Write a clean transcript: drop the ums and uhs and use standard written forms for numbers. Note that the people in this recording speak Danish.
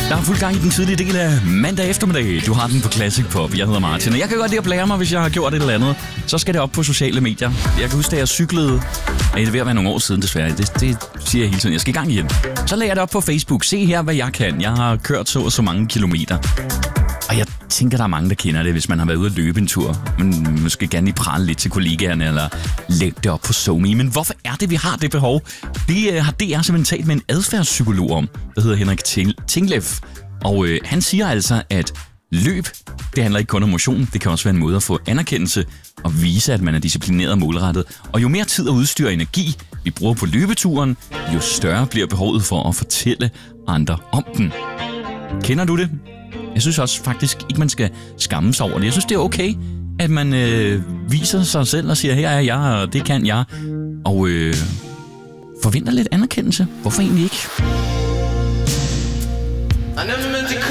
Der er fuld gang i den tidlige del af mandag eftermiddag. Du har den på Classic Pop. Jeg hedder Martin, og jeg kan godt lide at blære mig, hvis jeg har gjort et eller andet. Så skal det op på sociale medier. Jeg kan huske, da jeg cyklede. Det er ved at være nogle år siden, desværre. Det siger jeg hele tiden. Jeg skal i gang igen. Så lagde jeg det op på Facebook. Se her, hvad jeg kan. Jeg har kørt så mange kilometer. Og jeg tænker, der er mange, der kender det, hvis man har været ude at løbe en tur. Man måske gerne lige prale lidt til kollegaerne, eller lægge det op på SoMe. Men hvorfor er det, vi har det behov? Det har DR simpelthen talt med en adfærdspsykolog om, der hedder Henrik Tingleff. Og han siger altså, at løb, det handler ikke kun om motion. Det kan også være en måde at få anerkendelse og vise, at man er disciplineret og målrettet. Og jo mere tid og udstyr og energi vi bruger på løbeturen, jo større bliver behovet for at fortælle andre om den. Kender du det? Jeg synes også faktisk ikke, man skal skamme sig over det. Jeg synes, det er okay, at man viser sig selv og siger, her er jeg, og det kan jeg. Og forventer lidt anerkendelse. Hvorfor egentlig ikke?